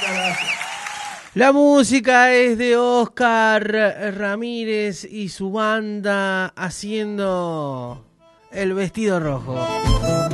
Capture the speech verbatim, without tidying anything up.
La música es de Oscar Ramírez y su banda haciendo El Vestido Rojo.